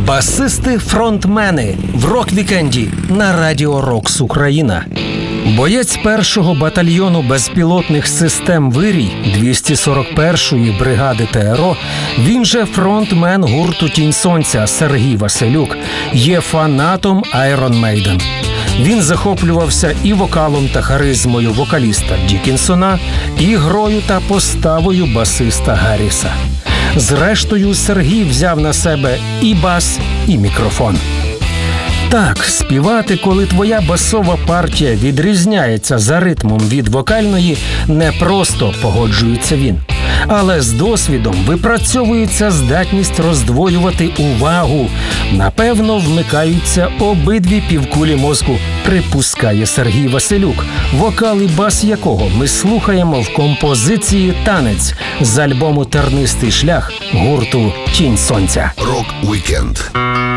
Басисти-фронтмени в рок-вікенді на Радіо Рокс Україна. Боєць 1-го батальйону безпілотних систем «Вирій» 241-ї бригади ТРО, він же фронтмен гурту «Тінь Сонця» Сергій Василюк, є фанатом Iron Maiden. Він захоплювався і вокалом та харизмою вокаліста Дікінсона, і грою та поставою басиста Гарріса. Зрештою, Сергій взяв на себе і бас, і мікрофон. Так, співати, коли твоя басова партія відрізняється за ритмом від вокальної, не просто, погоджується він. Але з досвідом випрацьовується здатність роздвоювати увагу. Напевно, вмикаються обидві півкулі мозку, припускає Сергій Василюк, вокал і бас якого ми слухаємо в композиції «Танець» з альбому «Тернистий шлях» гурту «Тінь Сонця». Рок-вікенд.